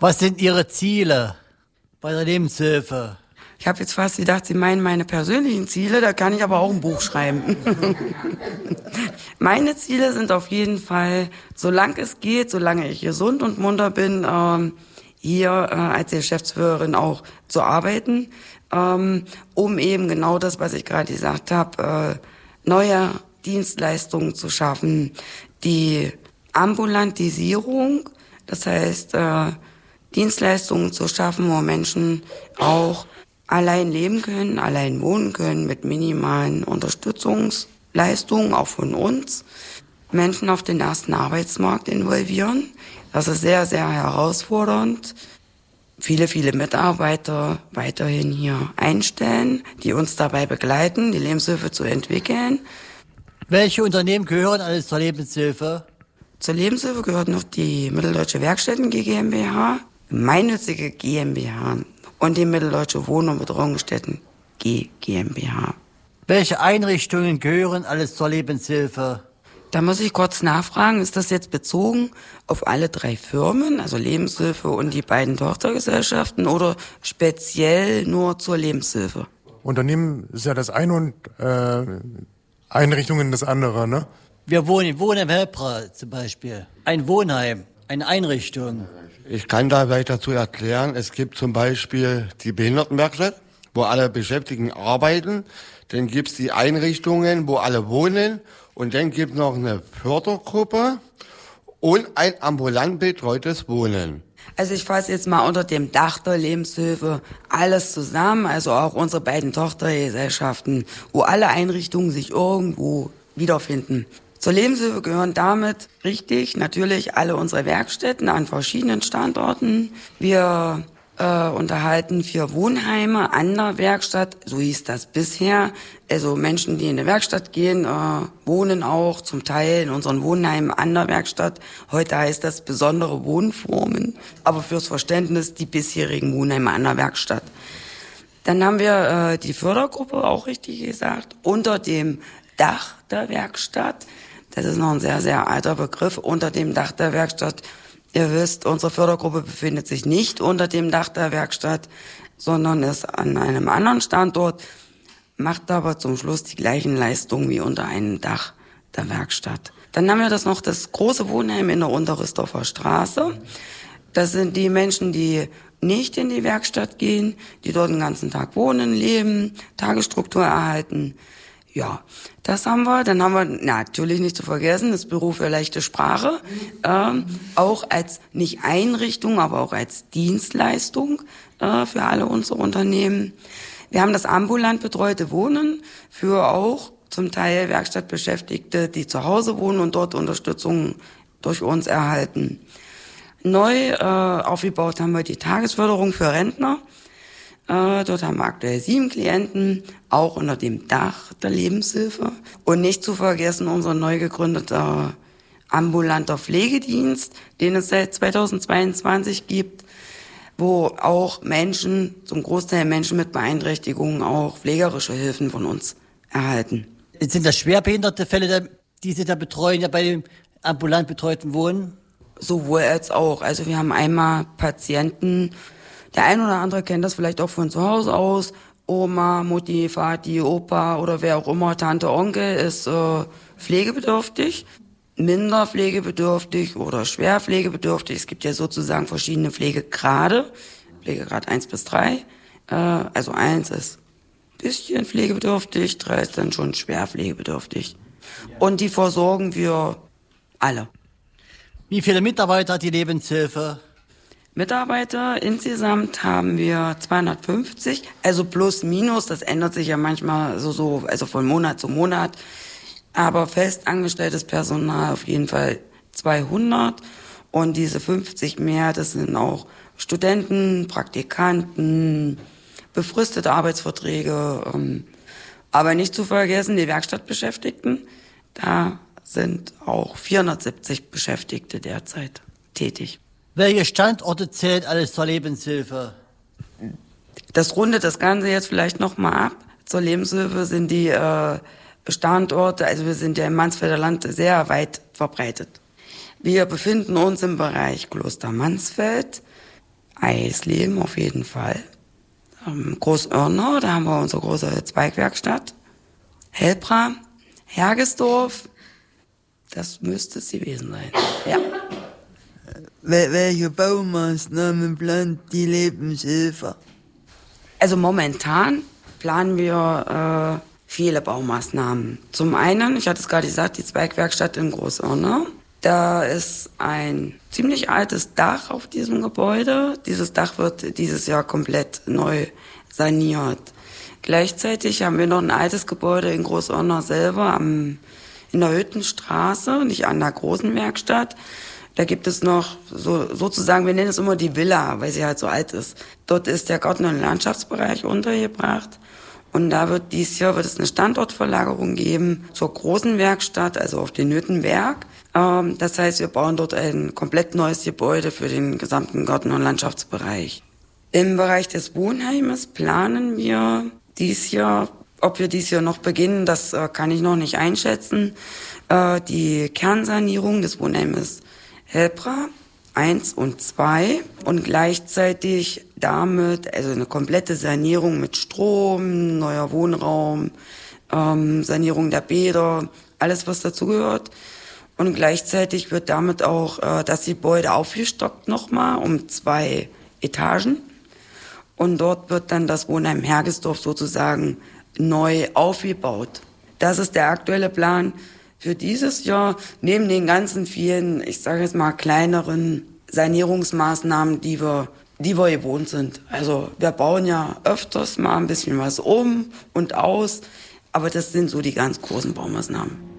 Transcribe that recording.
Was sind Ihre Ziele bei der Lebenshilfe? Ich habe jetzt fast gedacht, Sie meinen meine persönlichen Ziele, da kann ich aber auch ein Buch schreiben. Meine Ziele sind auf jeden Fall, solange es geht, solange ich gesund und munter bin, hier als Geschäftsführerin auch zu arbeiten, um eben genau das, was ich gerade gesagt habe, neue Dienstleistungen zu schaffen, die Ambulantisierung, das heißt Dienstleistungen zu schaffen, wo Menschen auch allein leben können, allein wohnen können mit minimalen Unterstützungsleistungen, auch von uns. Menschen auf den ersten Arbeitsmarkt involvieren. Das ist sehr, sehr herausfordernd. Viele, viele Mitarbeiter weiterhin hier einstellen, die uns dabei begleiten, die Lebenshilfe zu entwickeln. Welche Unternehmen gehören alles zur Lebenshilfe? Zur Lebenshilfe gehört noch die Mitteldeutsche Werkstätten GmbH, gemeinnützige GmbH und die Mitteldeutsche Wohn- und Betreuungsstätten GmbH. Welche Einrichtungen gehören alles zur Lebenshilfe? Da muss ich kurz nachfragen, ist das jetzt bezogen auf alle 3 Firmen, also Lebenshilfe und die beiden Tochtergesellschaften oder speziell nur zur Lebenshilfe? Unternehmen ist ja das eine und Einrichtungen das andere, ne? Wir wohnen im Wohnheim Helpra zum Beispiel. Ein Wohnheim, eine Einrichtung. Ich kann da weiter dazu erklären, es gibt zum Beispiel die Behindertenwerkstatt, wo alle Beschäftigten arbeiten. Dann gibt's die Einrichtungen, wo alle wohnen. Und dann gibt's noch eine Fördergruppe und ein ambulant betreutes Wohnen. Also ich fasse jetzt mal unter dem Dach der Lebenshilfe alles zusammen, also auch unsere beiden Tochtergesellschaften, wo alle Einrichtungen sich irgendwo wiederfinden. Zur Lebenshilfe gehören damit richtig natürlich alle unsere Werkstätten an verschiedenen Standorten. Wir unterhalten 4 Wohnheime an der Werkstatt, so hieß das bisher. Also Menschen, die in die Werkstatt gehen, wohnen auch zum Teil in unseren Wohnheimen an der Werkstatt. Heute heißt das besondere Wohnformen, aber fürs Verständnis die bisherigen Wohnheime an der Werkstatt. Dann haben wir die Fördergruppe, auch richtig gesagt, unter dem Dach der Werkstatt. Das ist noch ein sehr, sehr alter Begriff, unter dem Dach der Werkstatt. Ihr wisst, unsere Fördergruppe befindet sich nicht unter dem Dach der Werkstatt, sondern ist an einem anderen Standort, macht aber zum Schluss die gleichen Leistungen wie unter einem Dach der Werkstatt. Dann haben wir das große Wohnheim in der Unterrüstorfer Straße. Das sind die Menschen, die nicht in die Werkstatt gehen, die dort den ganzen Tag wohnen, leben, Tagesstruktur erhalten. Ja, das haben wir. Dann haben wir natürlich nicht zu vergessen das Büro für leichte Sprache, auch als nicht Einrichtung, aber auch als Dienstleistung für alle unsere Unternehmen. Wir haben das ambulant betreute Wohnen für auch zum Teil Werkstattbeschäftigte, die zu Hause wohnen und dort Unterstützung durch uns erhalten. Neu aufgebaut haben wir die Tagesförderung für Rentner. Dort haben wir aktuell 7 Klienten, auch unter dem Dach der Lebenshilfe. Und nicht zu vergessen unser neu gegründeter ambulanter Pflegedienst, den es seit 2022 gibt, wo auch Menschen, zum Großteil Menschen mit Beeinträchtigungen, auch pflegerische Hilfen von uns erhalten. Sind das schwerbehinderte Fälle, die Sie da betreuen, ja bei dem ambulant betreuten Wohnen? Sowohl als auch. Also wir haben einmal Patienten, der ein oder andere kennt das vielleicht auch von zu Hause aus. Oma, Mutti, Vati, Opa oder wer auch immer, Tante, Onkel ist pflegebedürftig, minder pflegebedürftig oder schwer pflegebedürftig. Es gibt ja sozusagen verschiedene Pflegegrade, Pflegegrad 1 bis 3. Also 1 ist ein bisschen pflegebedürftig, 3 ist dann schon schwer pflegebedürftig. Und die versorgen wir alle. Wie viele Mitarbeiter hat die Lebenshilfe? Mitarbeiter insgesamt haben wir 250, also plus minus, das ändert sich ja manchmal also von Monat zu Monat, aber fest angestelltes Personal auf jeden Fall 200 und diese 50 mehr, das sind auch Studenten, Praktikanten, befristete Arbeitsverträge, aber nicht zu vergessen die Werkstattbeschäftigten, da sind auch 470 Beschäftigte derzeit tätig. Welche Standorte zählt alles zur Lebenshilfe? Das rundet das Ganze jetzt vielleicht nochmal ab. Zur Lebenshilfe sind die Standorte, also wir sind ja im Mansfelder Land sehr weit verbreitet. Wir befinden uns im Bereich Kloster Mansfeld, Eisleben auf jeden Fall. Großörnau, da haben wir unsere große Zweigwerkstatt. Hellbra, Hergesdorf, das müsste es gewesen sein, ja. Welche Baumaßnahmen plant die Lebenshilfe? Also momentan planen wir viele Baumaßnahmen. Zum einen, ich hatte es gerade gesagt, die Zweigwerkstatt in Großörnau. Da ist ein ziemlich altes Dach auf diesem Gebäude. Dieses Dach wird dieses Jahr komplett neu saniert. Gleichzeitig haben wir noch ein altes Gebäude in Großörnau selber in der Hüttenstraße, nicht an der großen Werkstatt. Da gibt es noch sozusagen, wir nennen es immer die Villa, weil sie halt so alt ist. Dort ist der Garten- und Landschaftsbereich untergebracht. Und da wird es eine Standortverlagerung geben zur großen Werkstatt, also auf den Hüttenberg. Das heißt, wir bauen dort ein komplett neues Gebäude für den gesamten Garten- und Landschaftsbereich. Im Bereich des Wohnheimes planen wir dies Jahr, ob wir dies Jahr noch beginnen, das kann ich noch nicht einschätzen, die Kernsanierung des Wohnheimes Hellbra 1 und 2 und gleichzeitig damit, also eine komplette Sanierung mit Strom, neuer Wohnraum, Sanierung der Bäder, alles was dazugehört. Und gleichzeitig wird damit auch das Gebäude aufgestockt nochmal um 2 Etagen. Und dort wird dann das Wohnheim Hergesdorf sozusagen neu aufgebaut. Das ist der aktuelle Plan für dieses Jahr, neben den ganzen vielen, ich sage jetzt mal, kleineren Sanierungsmaßnahmen, die wir gewohnt sind. Also wir bauen ja öfters mal ein bisschen was um und aus, aber das sind so die ganz großen Baumaßnahmen.